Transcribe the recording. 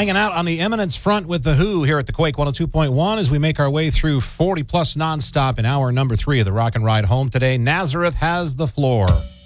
Hanging out on the Eminence front with The Who here at the Quake 102.1 as we make our way through 40-plus nonstop in hour number 3 of the Rock and Ride home today. Nazareth has the floor.